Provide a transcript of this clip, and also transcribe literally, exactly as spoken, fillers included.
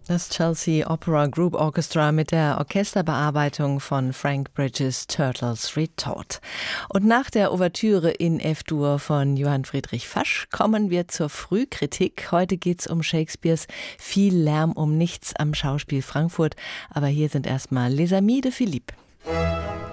Das Chelsea Opera Group Orchestra mit der Orchesterbearbeitung von Frank Bridges Turtles Retort. Und nach der Ouvertüre in F-Dur von Johann Friedrich Fasch kommen wir zur Frühkritik. Heute geht's um Shakespeares Viel Lärm um nichts am Schauspiel Frankfurt. Aber hier sind erstmal Les Amis de Philippe.